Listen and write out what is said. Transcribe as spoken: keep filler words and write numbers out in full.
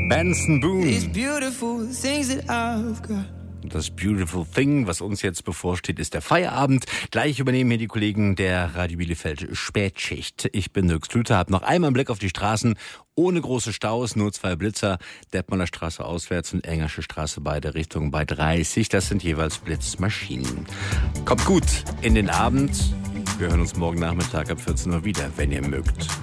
Benson Boone. These beautiful things that I've got. Das Beautiful Thing, was uns jetzt bevorsteht, ist der Feierabend. Gleich übernehmen hier die Kollegen der Radio Bielefeld Spätschicht. Ich bin Dirk Schlüter, habe noch einmal einen Blick auf die Straßen. Ohne große Staus, nur zwei Blitzer. Detmolder Straße auswärts und Engersche Straße beide Richtungen bei dreißig. Das sind jeweils Blitzmaschinen. Kommt gut in den Abend. Wir hören uns morgen Nachmittag ab vierzehn Uhr wieder, wenn ihr mögt.